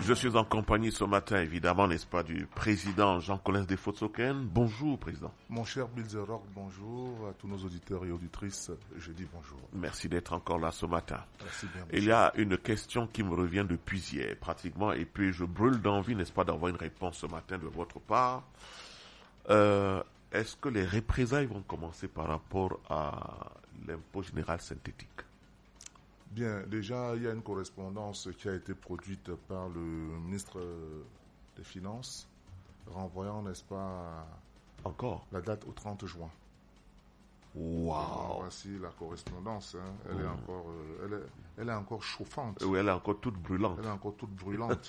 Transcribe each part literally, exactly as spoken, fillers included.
Je suis en compagnie ce matin, évidemment, n'est-ce pas, du président Jean-Collin Desfotsoken. Bonjour, président. Mon cher Bill Zerok, bonjour. À tous nos auditeurs et auditrices, je dis bonjour. Merci d'être encore là ce matin. Merci bien. Il y a une question qui me revient depuis hier, pratiquement, et puis je brûle d'envie, n'est-ce pas, d'avoir une réponse ce matin de votre part. Euh, est-ce que les représailles vont commencer par rapport à l'impôt général synthétique? Bien, déjà, il y a une correspondance qui a été produite par le ministre des Finances, renvoyant, n'est-ce pas, encore la date au trente juin. Waouh! Voici la correspondance, hein. elle, mmh. est encore, euh, elle, est, elle est encore chauffante. Oui, elle est encore toute brûlante. Elle est encore toute brûlante.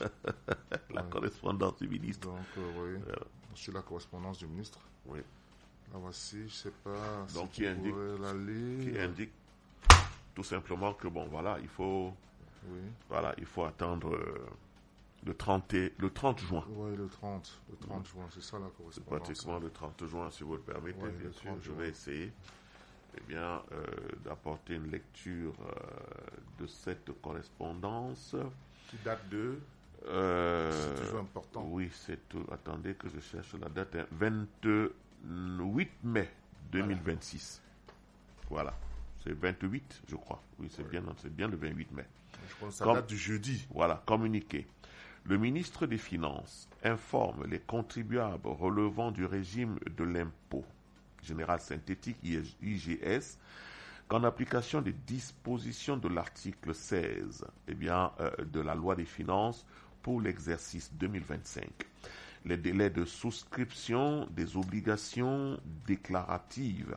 La ouais. correspondance du ministre. Donc, euh, oui, voilà. Sur la correspondance du ministre. Oui. La voici, je ne sais pas Donc, si qui indique, la lire. qui indique tout simplement que, bon, voilà, il faut, oui. voilà, il faut attendre euh, le, trente, le trente juin. Oui, le trente, le trente mmh. juin, c'est ça la correspondance. C'est pratiquement le trente juin, si vous le permettez, oui, bien sûr. Je juin. vais essayer eh bien, euh, d'apporter une lecture euh, de cette correspondance. Qui date de euh, C'est toujours important. Oui, c'est tout. Attendez que je cherche la date. Hein. vingt-huit mai deux mille vingt-six. Voilà. voilà. C'est vingt-huit, je crois. Oui, c'est oui. bien, c'est bien le vingt-huit mai. Je crois que ça date du jeudi. Voilà, communiqué. Le ministre des Finances informe les contribuables relevant du régime de l'impôt général synthétique I G S qu'en application des dispositions de l'article seize eh bien, euh, de la loi des finances pour l'exercice deux mille vingt-cinq, les délais de souscription des obligations déclaratives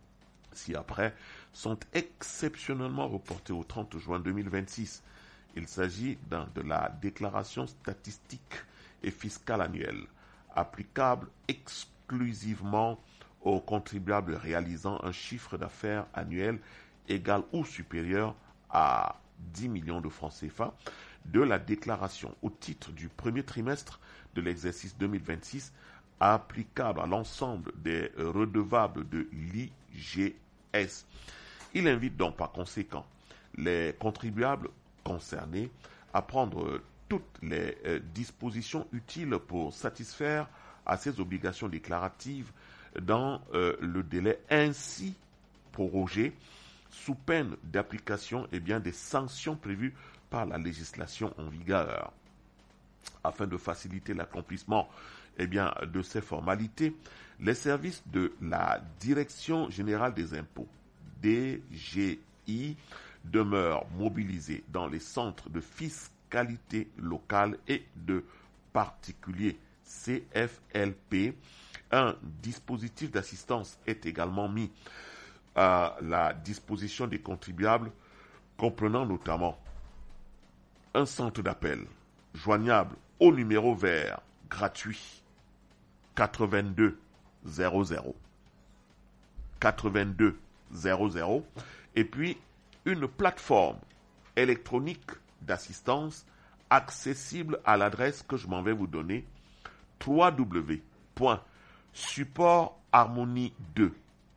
ci-après sont exceptionnellement reportés au trente juin deux mille vingt-six. Il s'agit d'un, de la déclaration statistique et fiscale annuelle, applicable exclusivement aux contribuables réalisant un chiffre d'affaires annuel égal ou supérieur à dix millions de francs C F A, de la déclaration au titre du premier trimestre de l'exercice deux mille vingt-six, applicable à l'ensemble des redevables de l'I G S. Il invite donc par conséquent les contribuables concernés à prendre toutes les euh, dispositions utiles pour satisfaire à ces obligations déclaratives dans euh, le délai ainsi prorogé sous peine d'application eh bien, des sanctions prévues par la législation en vigueur. Afin de faciliter l'accomplissement eh bien, de ces formalités, les services de la Direction générale des impôts, D G I, demeurent mobilisés dans les centres de fiscalité locale et de particuliers C F L P. Un dispositif d'assistance est également mis à la disposition des contribuables, comprenant notamment un centre d'appel joignable au numéro vert gratuit quatre-vingt-deux zéro zéro quatre-vingt-deux zéro zéro et puis une plateforme électronique d'assistance accessible à l'adresse que je m'en vais vous donner, w w w point support harmonie deux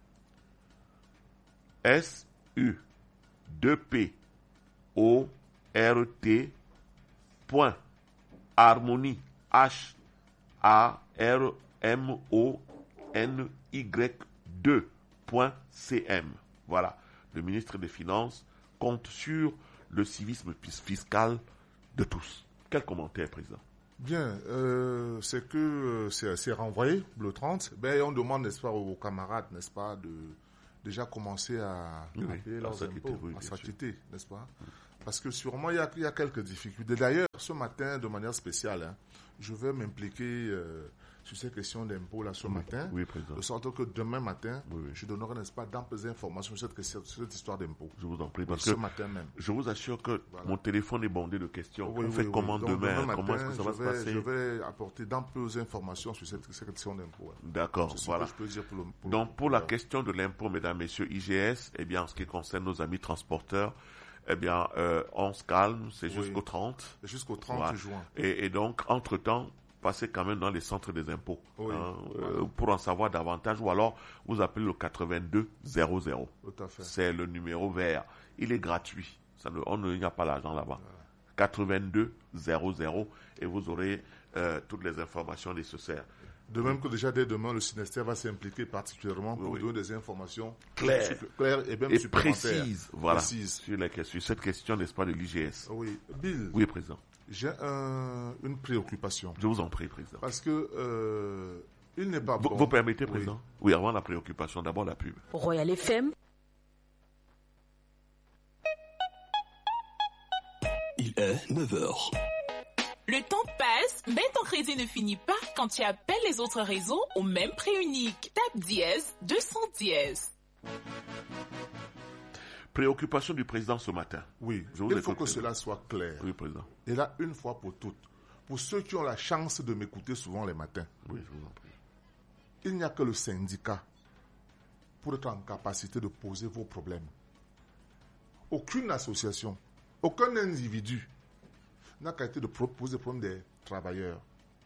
S U deux P O R T point harmonie H A R M O N Y deux point C M. Voilà. Le ministre des Finances compte sur le civisme fiscal de tous. Quel commentaire, président? Bien, euh, c'est que euh, c'est, c'est renvoyé le trente. Ben, on demande, n'est-ce pas, aux camarades, n'est-ce pas, de déjà commencer à, oui, à payer leurs impôts, oui, à s'acquitter, n'est-ce pas? Oui. Parce que sûrement, il y a, il y a quelques difficultés. D'ailleurs, ce matin, de manière spéciale, hein, je vais m'impliquer euh, sur ces questions d'impôts là ce oui, matin, oui, président. de sorte que demain matin, oui, oui. je donnerai, n'est-ce pas, d'amples informations sur cette, sur cette histoire d'impôts. Je vous en prie, parce oui, que ce matin même. Je vous assure que voilà. Mon téléphone est bondé de questions. Oui, On oui, fait oui, comment oui. Donc, demain, demain matin, comment est-ce que ça va vais, se passer? Je vais apporter d'amples informations sur cette, cette question d'impôts. Hein. D'accord, c'est voilà. Ce que je peux dire pour le, pour Donc, le, pour la alors. question de l'impôt, mesdames, messieurs, I G S, eh bien, en ce qui concerne nos amis transporteurs, eh bien, euh, on se calme, c'est oui. jusqu'au trente. Jusqu'au trente voilà. juin. Et, et donc, entre-temps, passez quand même dans les centres des impôts oui, hein, voilà. euh, pour en savoir davantage, ou alors vous appelez le quatre-vingt-deux zéro zéro. Tout à fait. C'est le numéro vert. Il est gratuit. Ça ne, on ne, il n'y a pas l'argent là-bas. Voilà. quatre-vingt-deux zéro zéro et vous aurez euh, toutes les informations nécessaires. De même que déjà dès demain, le Synester va s'impliquer particulièrement pour oui. donner des informations claires, claires et même et supplémentaires. précises, voilà, précises. Sur, la, sur cette question, n'est-ce pas, de l'I G S. Oui, Bill. Oui, Président. J'ai un, une préoccupation. Je vous en prie, Président. Parce que euh, il n'est pas vous, bon. Vous permettez, Président? Oui. oui, avant la préoccupation, d'abord la pub. Royal F M. Il est neuf heures. Le temps passe, mais ton crédit ne finit pas quand tu appelles les autres réseaux au même prix unique. Tape dièse deux cents dièse. Préoccupation du président ce matin. Oui, je vous il écoute, faut que président. cela soit clair. Oui, Président. Et là, une fois pour toutes, pour ceux qui ont la chance de m'écouter souvent les matins, oui, je vous en prie. Il n'y a que le syndicat pour être en capacité de poser vos problèmes. Aucune association, aucun individu n'a qu'à être de poser les problèmes des travailleurs.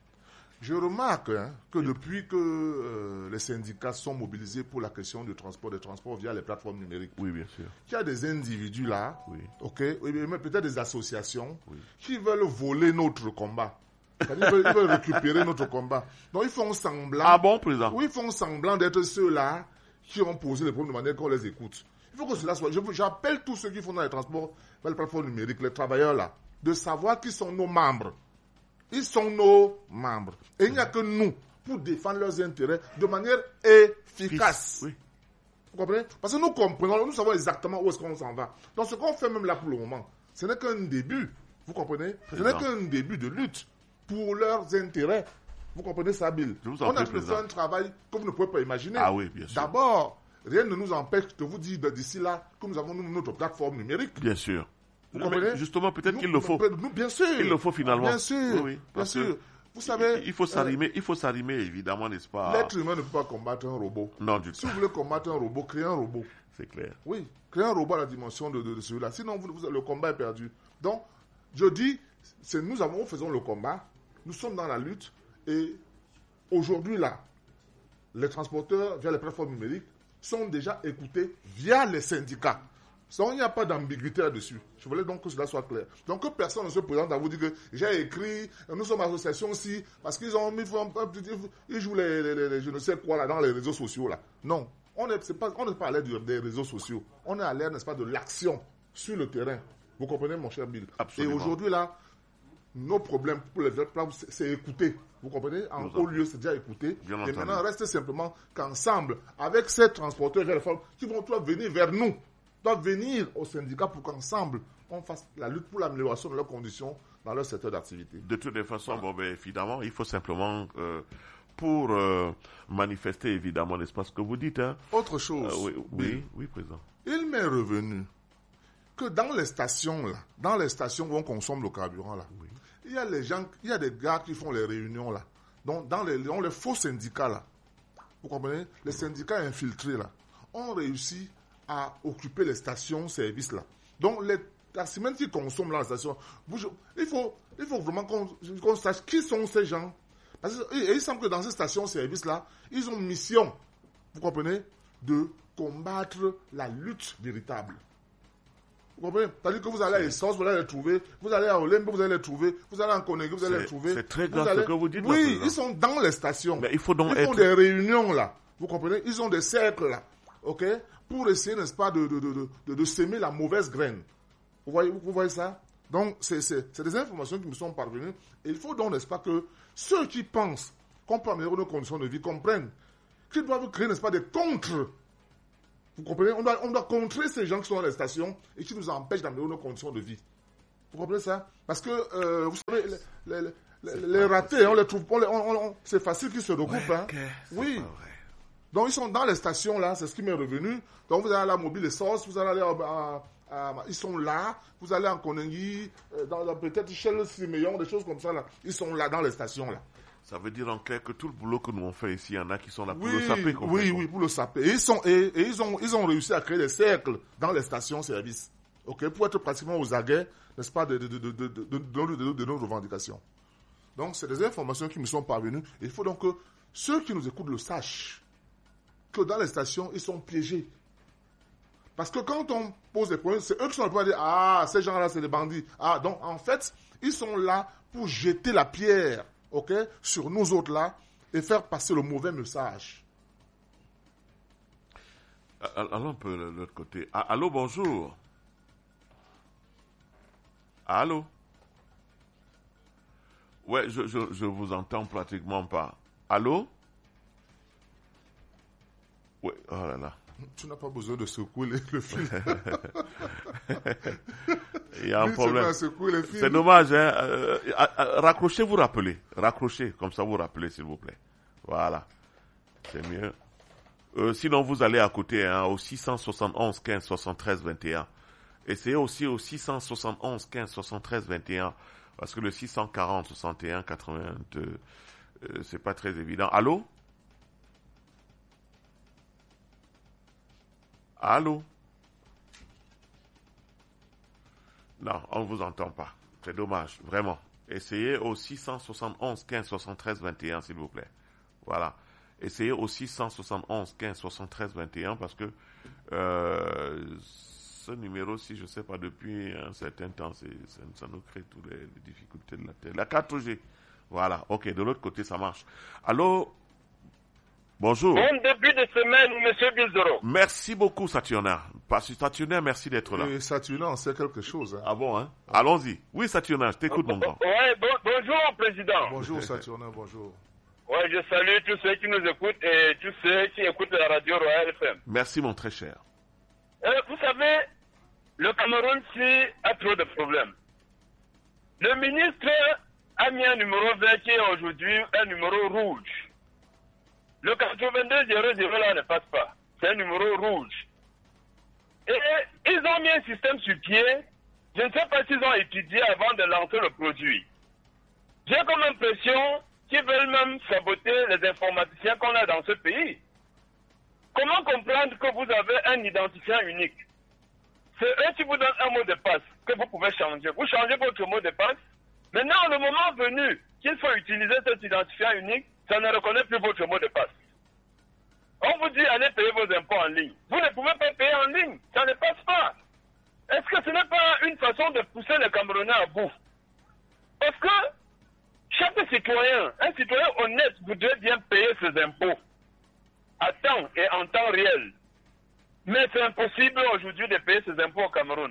Je remarque hein, que depuis que euh, les syndicats sont mobilisés pour la question du transport, des transports via les plateformes numériques, oui, bien sûr. il y a des individus là, oui. ok, mais peut-être des associations oui. qui veulent voler notre combat. C'est-à-dire qu'ils veulent, ils veulent récupérer notre combat. Donc ils font semblant. Ah bon, président? Oui, ils font semblant d'être ceux-là qui ont posé les problèmes de manière qu'on les écoute. Il faut que cela soit. Je, j'appelle tous ceux qui font dans les transports, dans les plateformes numériques, les travailleurs là, de savoir qui sont nos membres. Ils sont nos membres. Et il n'y a que nous pour défendre leurs intérêts de manière efficace. Oui. Vous comprenez? Parce que nous comprenons, nous savons exactement où est-ce qu'on s'en va. Donc ce qu'on fait même là pour le moment, ce n'est qu'un début. Vous comprenez? Ce n'est qu'un début de lutte pour leurs intérêts. Vous comprenez ça, Bill? On a fait un travail que vous ne pouvez pas imaginer. Ah oui, bien sûr. D'abord, rien ne nous empêche de vous dire d'ici là que nous avons notre plateforme numérique. Bien sûr. Vous comprenez? Justement, peut-être nous, qu'il le faut. Nous, bien sûr. Il le faut finalement. Bien sûr. Oui, oui, bien sûr. Vous savez, il faut s'arrimer, euh, il faut s'arrimer évidemment, n'est-ce pas? L'être humain ne peut pas combattre un robot. Non, du tout. Si vous voulez combattre un robot, créez un robot. C'est clair. Oui, créez un robot à la dimension de, de, de celui-là. Sinon, vous, vous, le combat est perdu. Donc, je dis, c'est nous avons, faisons le combat, nous sommes dans la lutte, et aujourd'hui là, les transporteurs via les plateformes numériques sont déjà écoutés via les syndicats. Donc, il n'y a pas d'ambiguïté là-dessus. Je voulais donc que cela soit clair. Donc, que personne ne se présente à vous dire que j'ai écrit, nous sommes association aussi, parce qu'ils ont mis, ils jouent les, les, les, les, je ne sais quoi là, dans les réseaux sociaux là. Non, on n'est pas, on n'est pas à l'aide des réseaux sociaux. On est à l'aide, n'est-ce pas, de l'action sur le terrain. Vous comprenez, mon cher Bill? Absolument. Et aujourd'hui là, nos problèmes pour les plateformes, c'est écouter. Vous comprenez? En haut lieu, c'est déjà écouter. Et entendu. Maintenant, reste simplement qu'ensemble, avec ces transporteurs qui vont toi venir vers nous, doivent venir au syndicat pour qu'ensemble, on fasse la lutte pour l'amélioration de leurs conditions dans leur secteur d'activité. De toutes les façons, voilà. Bon, ben, évidemment, il faut simplement, euh, pour euh, manifester, évidemment, n'est-ce pas ce que vous dites, hein? Autre chose. Euh, oui, oui, oui, président. Il m'est revenu que dans les stations, là, dans les stations où on consomme le carburant, là, oui. il y a les gens, il y a des gars qui font les réunions, là. Donc, dans les, dans les faux syndicats, là, vous comprenez? Les syndicats infiltrés, là, ont réussi à occuper les stations-service là. Donc, les taximens qui consomment dans la station, il faut, il faut vraiment qu'on, qu'on sache qui sont ces gens. Parce que, et il semble que dans ces stations-service là, ils ont mission, vous comprenez, de combattre la lutte véritable. Vous comprenez? C'est-à-dire que vous allez à Essence, vous allez les trouver, vous allez à Olembe, vous allez les trouver, vous allez en Conakry, vous allez les trouver. C'est très grave allez... ce que vous dites. Oui, là, ils sont dans les stations. Mais il faut donc ils être... font des réunions là. Vous comprenez? Ils ont des cercles là. Ok, pour essayer, n'est-ce pas, de, de, de, de, de semer la mauvaise graine. Vous voyez, vous voyez ça? Donc, c'est, c'est, c'est des informations qui me sont parvenues. Et il faut donc, n'est-ce pas, que ceux qui pensent qu'on peut améliorer nos conditions de vie comprennent qu'ils doivent créer, n'est-ce pas, des contres. Vous comprenez? On doit, on doit contrer ces gens qui sont dans les stations et qui nous empêchent d'améliorer nos conditions de vie. Vous comprenez ça? Parce que, euh, vous savez, les, les, les, les ratés, on les trouve, on les, on, on, c'est facile qu'ils se regroupent. Ouais, hein. Oui. Donc, ils sont dans les stations, là, c'est ce qui m'est revenu. Donc, vous allez à la Mobile et Source, vous allez à, à, à, à... Ils sont là, vous allez en Konengi, dans, dans peut-être Shell Simeon, des choses comme ça, là. Ils sont là, dans les stations, là. Ça veut dire en clair que tout le boulot que nous on fait ici, il y en a qui sont là pour oui, le saper. Oui, oui, pour le saper. Et, ils, sont, et, et ils, ont, ils ont réussi à créer des cercles dans les stations-service. Ok, pour être pratiquement aux aguets, n'est-ce pas, de, de, de, de, de, de, de, de, de nos revendications. Donc, c'est des informations qui me sont parvenues. Il faut donc que ceux qui nous écoutent le sachent. Que dans les stations, ils sont piégés. Parce que quand on pose des problèmes, c'est eux qui sont là pour dire « Ah, ces gens-là, c'est des bandits. » Ah, donc en fait, ils sont là pour jeter la pierre, ok, sur nous autres-là et faire passer le mauvais message. Allons un peu de l'autre côté. Ah, allô, bonjour. Allô? Ouais, je, je, je vous entends pratiquement pas. Allô? Ouais, oh là là. Tu n'as pas besoin de secouer le, le fil. Il y a un Lui, problème. secouer le fil. C'est dommage, hein. Euh, euh, euh, raccrochez, vous rappelez. Raccrochez, comme ça vous rappelez, s'il vous plaît. Voilà. C'est mieux. Euh, sinon, vous allez à côté, hein, au six cent soixante et onze quinze soixante-treize vingt et un. Essayez aussi au six cent soixante et onze quinze soixante-treize vingt et un. Parce que le six cent quarante soixante et un quatre-vingt-deux, euh, c'est pas très évident. Allô? Allô? Non, on ne vous entend pas. C'est dommage, vraiment. Essayez au six cent soixante et onze quinze soixante-treize vingt et un, s'il vous plaît. Voilà. Essayez au six cent soixante et onze quinze soixante-treize vingt et un parce que euh, ce numéro-ci, je ne sais pas, depuis un certain temps, c'est, ça, ça nous crée toutes les, les difficultés de la tête. La quatre G. Voilà. OK, de l'autre côté, ça marche. Allô? Bonjour. Bon début de semaine, monsieur Bizoro. Merci beaucoup, Saturnin. Parce que Saturnin, merci d'être là. Et Saturnin, on sait quelque chose. Hein. Ah bon, hein? Allons-y. Oui, Saturnin, je t'écoute, mon grand. Ouais, bon, bonjour, président. Bonjour, Saturnin, bonjour. Ouais, je salue tous ceux qui nous écoutent et tous ceux qui écoutent la radio Royal F M. Merci, mon très cher. Euh, vous savez, le Cameroun, c'est a trop de problèmes. Le ministre a mis un numéro vert qui est aujourd'hui un numéro rouge. Le quatre-vingt-deux zéro zéro là ne passe pas. C'est un numéro rouge. Et ils ont mis un système sur pied. Je ne sais pas s'ils ont étudié avant de lancer le produit. J'ai comme impression qu'ils veulent même saboter les informaticiens qu'on a dans ce pays. Comment comprendre que vous avez un identifiant unique? C'est eux qui vous donnent un mot de passe que vous pouvez changer. Vous changez votre mot de passe. Maintenant, le moment venu qu'il faut utiliser cet identifiant unique, ça ne reconnaît plus votre mot de passe. On vous dit allez payer vos impôts en ligne. Vous ne pouvez pas payer en ligne. Ça ne passe pas. Est-ce que ce n'est pas une façon de pousser les Camerounais à bout? Parce que chaque citoyen, un citoyen honnête, voudrait bien payer ses impôts à temps et en temps réel. Mais c'est impossible aujourd'hui de payer ses impôts au Cameroun.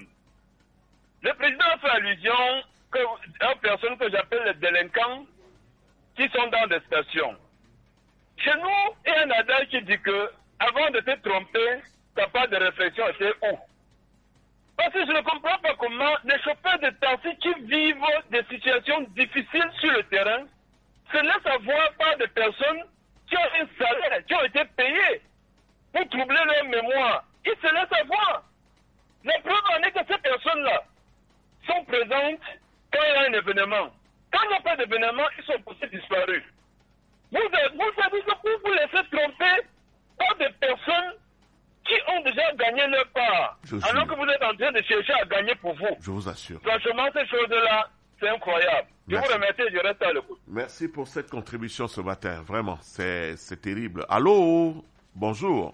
Le président a fait allusion que, aux personnes que j'appelle les délinquants qui sont dans des stations. Chez nous, il y a un adage qui dit que avant de te tromper, ta part de réflexion était où? Parce que je ne comprends pas comment les chauffeurs de taxi qui vivent des situations difficiles sur le terrain se laissent avoir par des personnes qui ont un salaire, qui ont été payées pour troubler leur mémoire. Ils se laissent avoir. La preuve en est que ces personnes-là sont présentes quand il y a un événement. Quand il n'y a pas d'événement, ils sont aussi disparus. Vous, vous savez que vous vous laissez tromper par des personnes qui ont déjà gagné leur part, alors que vous êtes en train de chercher à gagner pour vous. Je vous assure. Franchement, ces choses-là, c'est incroyable. Je Merci. vous remercie et je reste à l'écoute. Merci pour cette contribution ce matin. Vraiment, c'est, c'est terrible. Allô? Bonjour.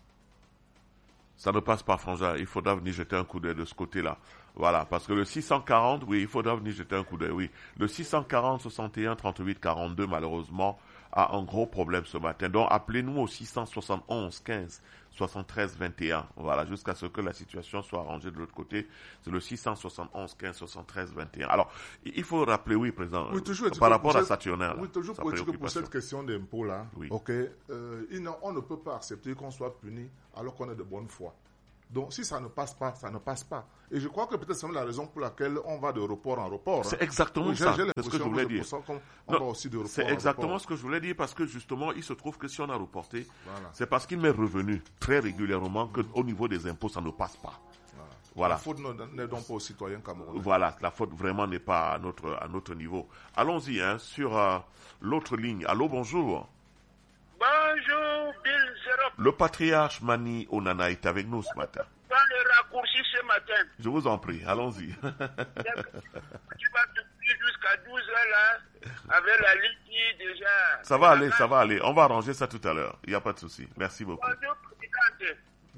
Ça ne passe pas, Frangin. Il faudra venir jeter un coup d'œil de ce côté-là. Voilà, parce que le six cent quarante, oui, il faudra venir jeter un coup d'œil, oui. Le six cent quarante soixante et un trente-huit quarante-deux, malheureusement, a un gros problème ce matin. Donc, appelez-nous au six cent soixante et onze quinze soixante-treize vingt et un. Voilà, jusqu'à ce que la situation soit arrangée de l'autre côté. C'est le six cent soixante et onze quinze soixante-treize vingt et un. Alors, il faut rappeler, oui, président, Oui, toujours, par rapport à cette, Saturnin. Oui, toujours pour, que pour cette question d'impôt-là, oui. ok, euh, on ne peut pas accepter qu'on soit puni alors qu'on est de bonne foi. Donc, si ça ne passe pas, ça ne passe pas. Et je crois que peut-être c'est la raison pour laquelle on va de report en report. C'est hein. exactement oui, ça. J'ai, j'ai c'est ce que je voulais dire. On non, va aussi de report c'est en exactement report. ce que je voulais dire parce que justement, il se trouve que si on a reporté, Voilà. c'est parce qu'il m'est revenu très régulièrement qu'au niveau des impôts, ça ne passe pas. Voilà. Voilà. La faute n'est donc pas aux citoyens camerounais. Voilà, la faute vraiment n'est pas à notre, à notre niveau. Allons-y, hein, sur euh, l'autre ligne. Allô, bonjour. Bonjour, Bill Zerop. Le patriarche Mani Onana est avec nous ce matin. Dans le raccourci ce matin. Je vous en prie, allons-y. Tu vas depuis jusqu'à douze heures là, avec la ligne qui déjà... Ça va aller, ça va aller. On va arranger ça tout à l'heure. Il n'y a pas de souci. Merci beaucoup. Bonjour, présidente.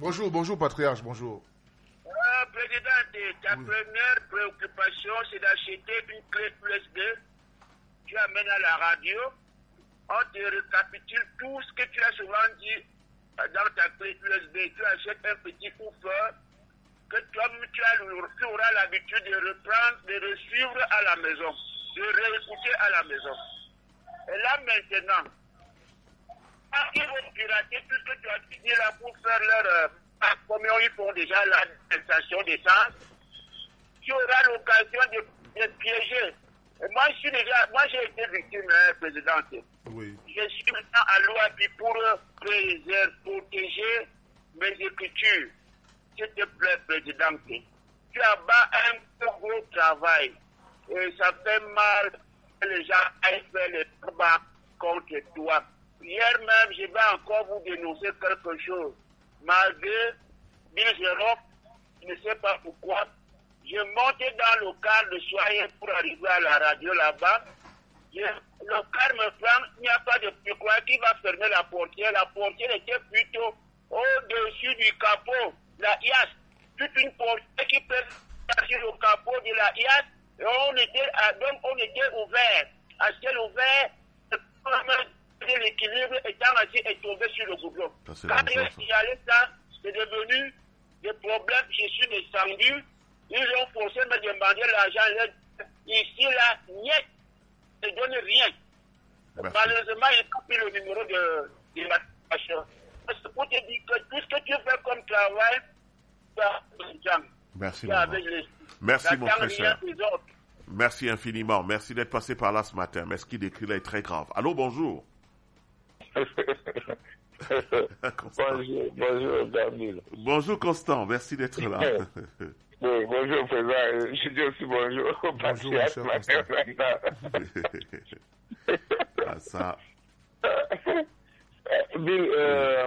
Bonjour, bonjour, patriarche, bonjour. Euh, président, ta oui. première préoccupation, c'est d'acheter une clé U S B. Tu amènes à la radio. On te récapitule tout ce que tu as souvent dit dans ta clé U S B. Tu achètes un petit couvert que comme tu, as, tu auras l'habitude de reprendre, de le suivre à la maison, de réécouter à la maison. Et là maintenant, quand ils vont pirater tout ce que tu as dit là pour faire leur... Euh, comme ils font déjà la station d'essence, tu auras l'occasion de, de piéger. Et moi, je suis déjà, moi j'ai été victime, hein, présidente. Oui. Je suis maintenant à l'O A P I pour préserver, protéger mes écritures. S'il te plaît, présidente. Tu as bas un gros travail. Et ça fait mal que les gens aillent faire les combats contre toi. Hier même, je vais encore vous dénoncer quelque chose. Malgré Bill Europe, je ne sais pas pourquoi, je montais dans le car le soir pour arriver à la radio là-bas. Je, le car me prend, il n'y a pas de pourquoi qui va fermer la portière. La portière était plutôt au-dessus du capot, la I A S. Toute une portière qui peut sur le capot de la I A S. Et on était, à, donc on était ouvert. À ciel ouvert, l'équilibre étant assis et tombé sur le goudron. Quand il allait ça, c'est devenu des problèmes. Je suis descendu. Ils ont forcé de me demander l'argent. Ici, là, niet, ne donne rien. Merci. Malheureusement, il n'a pas pris le numéro de, de la station. C'est pour te dire que tout ce que tu fais comme travail, c'est gens. Merci, les... Merci mon frère. Merci infiniment. Merci d'être passé par là ce matin. Mais ce qu'il décrit là est très grave. Allô, bonjour. bonjour, bonjour, Daniel. Bonjour, Constant. Merci d'être là. Oui, bonjour, président. Je dis aussi bonjour au patriarche. Ah, ça. Bill, euh,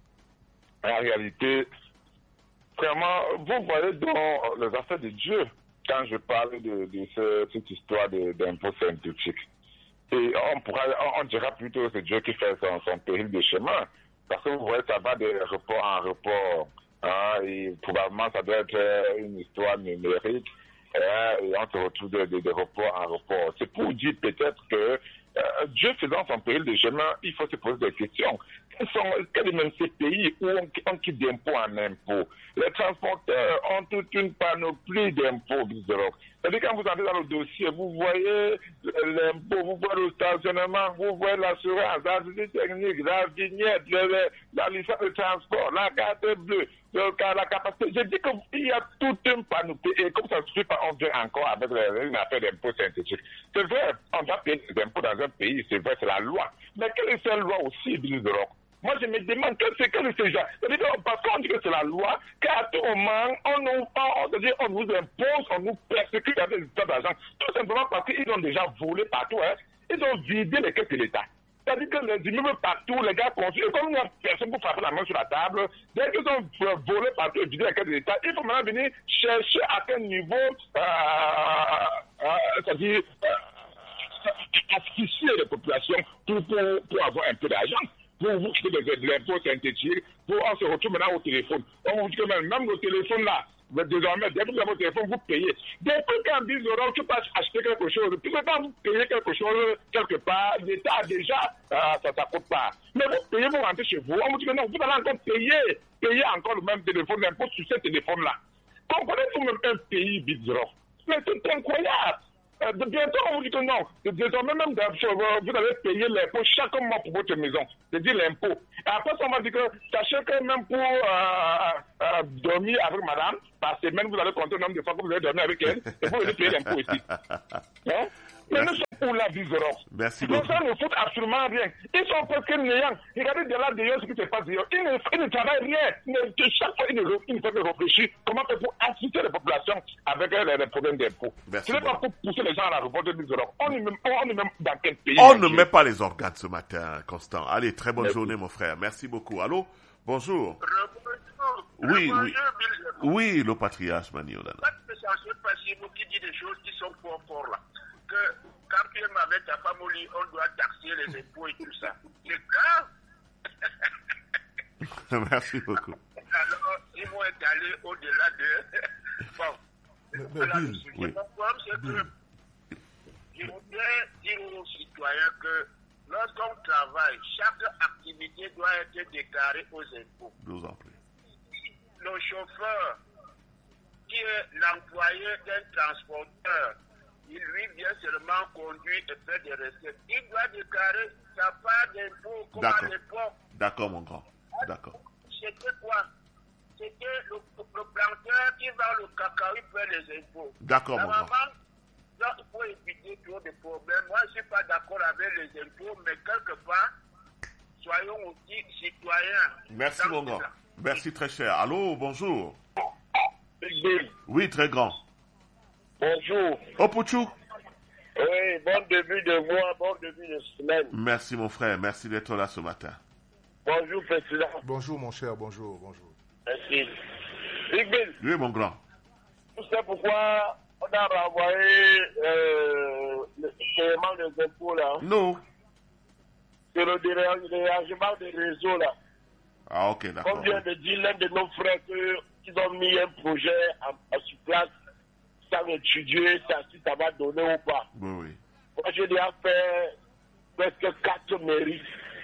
en réalité, vraiment, vous voyez dans les affaires de Dieu, quand je parle de, de ce, cette histoire d'impôt scientifique. Et on pourra, on, on dira plutôt que c'est Dieu qui fait son, son péril de chemin. Parce que vous voyez, ça va de report en report. Hein, et probablement, ça doit être une histoire numérique. Hein, et on se retrouve de, de, de report en report. C'est pour dire peut-être que euh, Dieu faisant son péril de chemin, il faut se poser des questions. Quels sont quels sont même ces pays où on, on quitte d'impôt en impôt? Les transporteurs ont toute une panoplie d'impôts. C'est-à-dire quand vous entrez dans le dossier, vous voyez l'impôt, vous voyez le stationnement, vous voyez l'assurance, la visite technique, la vignette, le, la licence de transport, la carte bleue, le, la capacité. Je dis qu'il y a toute une panoplie. Et comme ça ne suffit pas, on vient encore avec une affaire d'impôt synthétique. C'est vrai, on doit payer des impôts dans un pays, c'est vrai, c'est la loi. Mais quelle est cette loi aussi, Bill Europe? Moi, je me demande quel c'est quel est ce genre. C'est-à-dire, parce qu'on dit que c'est la loi, qu'à tout moment, on nous, on, on, on nous impose, on nous persécute avec des états d'argent. Tout simplement parce qu'ils ont déjà volé partout. Hein. Ils ont vidé les caisses de l'État. C'est-à-dire que les immeubles partout, les gars construisent. Et comme il n'y a personne pour frapper la main sur la table, dès qu'ils ont volé partout et vidé les caisses de l'État, il faut maintenant venir chercher à quel niveau, euh, euh, c'est-à-dire, euh, asphyxier les populations pour, pour, pour avoir un peu d'argent. Pour vous quitter de l'impôt synthétique, pour on se retrouve maintenant au téléphone. On vous dit que même, même le téléphone là, désormais, dès que vous avez votre téléphone, vous payez. Dès que quand Bill Europe, tu peux acheter quelque chose, puis quand vous payez quelque chose quelque part, l'État a déjà, euh, ça ne coûte pas. Mais vous payez, vous rentrez chez vous, on vous dit que non, vous allez encore payer, payer encore le même téléphone, l'impôt sur ce téléphone-là. Comprenez-vous même un pays, Bill Europe? Mais c'est incroyable. Euh, de bientôt, on vous dit que non. Désormais, même, vous allez payer l'impôt chaque mois pour votre maison. C'est-à-dire l'impôt. Et après, on va dire que, sachez que même pour euh, euh, dormir avec madame, par semaine, vous allez compter le nombre de fois que vous allez dormir avec elle, et vous allez payer l'impôt ici. Hein? Mais nous sommes pour la vie Europe. Merci beaucoup. Les gens ne foutent absolument rien. Ils sont presque néants. Regardez de là d'ailleurs ce qui se passe d'ailleurs. Ils ne, ils ne travaillent rien. Ils ne, chaque fois, ils ne, ils ne peuvent réfléchir comment faire pour assister les populations avec les, les problèmes d'impôts. Ce n'est pas pour pousser les gens à la révolte de l'Europe. On est même, on est même dans quel pays? On ne met pas les organes ce matin, Constant. Allez, très bonne Merci. journée, mon frère. Merci beaucoup. Allô? Bonjour. Rebonjour. Oui, Rebonjour, oui. Bill. Oui, le patriarche Maniolana. C'est censé passer vous qui dit des choses qui sont fort fort là. Que quand tu es avec ta femme au lit, on doit taxer les impôts et tout ça. C'est grave. Merci beaucoup. Alors, régime est allé au-delà de... bon, Mais, mais voilà, Bill, le sujet. oui. Mon problème, c'est que je voudrais dire aux citoyens que lorsqu'on travaille, chaque activité doit être déclarée aux impôts. Je vous en prie. Le chauffeur, qui est l'employé d'un transporteur, il lui vient seulement conduire et faire des recettes. Il doit déclarer sa part d'impôt comme à D'accord. l'époque. D'accord, mon grand. D'accord. C'était quoi? C'était le, le planteur qui vend le cacao, il paie les impôts. D'accord, mon grand. Normalement, là, il faut éviter trop de problèmes. Moi, je ne suis pas d'accord avec les impôts, mais quelque part, soyons aussi citoyens. Merci, Dans mon grand. cela. Merci, très cher. Allô, bonjour. Big Bill, Oui, très grand. bonjour. Oh, Pouchou. Oui, bon début de mois, bon début de semaine. Merci, mon frère. Merci d'être là ce matin. Bonjour, président. bonjour mon cher, bonjour, bonjour. Merci. Big Bill, Oui, mon grand. tu sais pourquoi on a renvoyé euh, le paiement des impôts là? Non. C'est le dérangement des réseaux là. Ah, ok, On d'accord. vient de dire l'un de nos frères qu'ils ont mis un projet en, en sur place sans étudier ça, si ça va donner ou pas. Oui, oui. Moi, j'ai déjà fait presque quatre mairies.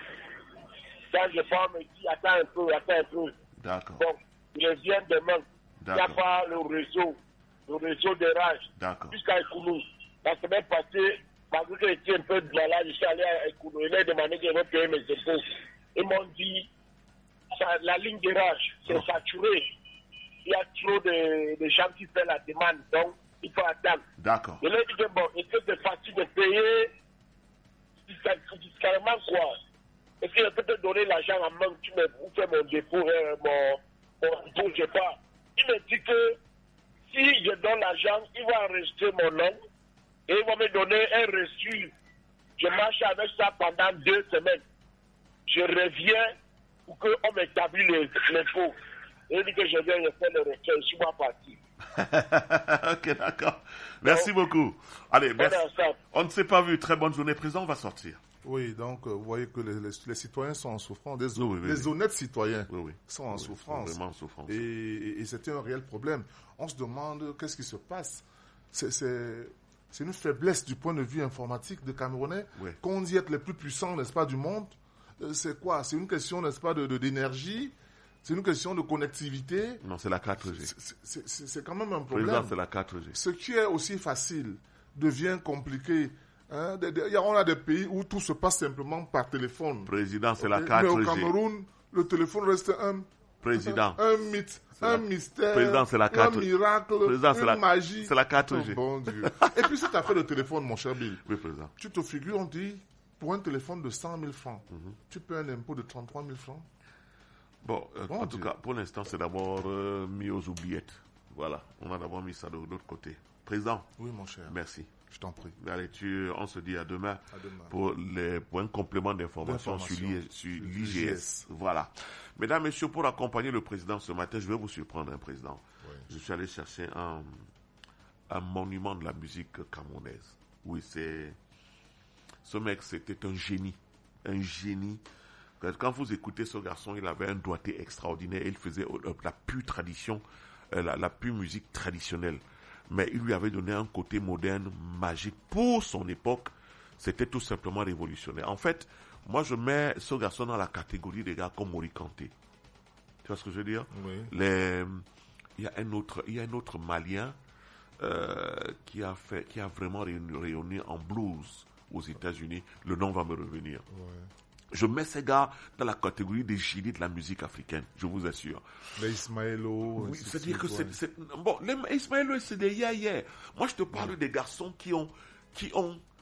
Ça, je pense, me dit, attends un peu, attends un peu. D'accord. Bon, je viens demain. Il n'y a D'accord. pas le réseau, le réseau de rage. D'accord. Jusqu'à Ekounou. La semaine passée, malgré que j'étais un peu de malade, je suis allé à Ekounou. Ils m'ont demandé que je vais payer mes impôts. Ils m'ont dit, ça, la ligne de rage, c'est Oh. saturé. Il y a trop de, de gens qui font la demande, donc il faut attendre. D'accord. Je leur ai dit que bon, est-ce que c'est facile de payer fiscal- fiscalement quoi? Est-ce que je peux te donner l'argent en main, tu me vous fais mon dépôt, euh, mon, mon dépôt, je sais pas. Il me dit que si je donne l'argent, il va enregistrer mon nom et il va me donner un reçu. Je marche avec ça pendant deux semaines. Je reviens pour qu'on m'établisse l'impôt. Il dit que je viens, je fais le requin, je suis pas parti. Ok, d'accord. Merci beaucoup. Allez, On merci. est ensemble. On ne s'est pas vu. Très bonne journée. Président, on va sortir. Oui, donc euh, vous voyez que les, les, les citoyens sont en souffrance, les, Oui, oui, oui, les oui. honnêtes citoyens Oui, oui. sont en Oui, souffrance. sont vraiment en souffrance. Et, et, et c'était un réel problème. On se demande qu'est-ce qui se passe. C'est, c'est, c'est une faiblesse du point de vue informatique des Camerounais. Oui. Qu'on dit être les plus puissants, n'est-ce pas, du monde. Euh, C'est quoi? C'est une question, n'est-ce pas, de, de, d'énergie. C'est une question de connectivité. Non, c'est la quatre G. C'est, c'est, c'est, c'est quand même un problème. Président, c'est la quatre G. Ce qui est aussi facile devient compliqué. Hein? Des- des- On a des pays où tout se passe simplement par téléphone. Président, c'est Ok? la Mais quatre au G. Cameroun, le téléphone reste un, Président. un mythe, C'est un la- mystère, Président, c'est la quatre- un miracle, Président, c'est une la- magie. c'est la quatre G. Oh, bon Dieu. Et puis cette affaire de téléphone, mon cher Bill, Oui, président. tu te figures, on dit, pour un téléphone de cent mille francs, Mhm. tu paies un impôt de trente-trois mille francs. Bon, euh, Bon en tout Dieu. cas, pour l'instant, c'est d'abord euh, mis aux oubliettes. Voilà, on a d'abord mis ça de l'autre côté. Président, Oui, mon cher, merci. je t'en prie. Allez, tu, on se dit à demain, À demain. pour les points compléments d'information sur D'information l'I- sur sur l'I G S. Voilà. Mesdames, Messieurs, pour accompagner le président ce matin, je vais vous surprendre, un président. Oui. Je suis allé chercher un, un monument de la musique camerounaise. Oui, c'est... Ce mec, c'était un génie. Un génie. Quand vous écoutez ce garçon, il avait un doigté extraordinaire. Il faisait euh, la pure tradition, euh, la, la pure musique traditionnelle. Mais il lui avait donné un côté moderne, magique. Pour son époque, c'était tout simplement révolutionnaire. En fait, moi, je mets ce garçon dans la catégorie des gars comme Mori Kanté. Tu vois ce que je veux dire? Oui. Les, il y a un autre, il y a un autre Malien euh, qui a fait, qui a vraiment rayonné, rayonné en blues aux États-Unis. Le nom va me revenir. Ouais. Je mets ces gars dans la catégorie des génies de la musique africaine, je vous assure. Les Ismaëlo. Oui, ainsi de c'est-à-dire que suite, c'est, ouais. c'est- bon, les Ismaël, c'est des yeah, yeah. Moi, je te parle des garçons qui ont, qui ont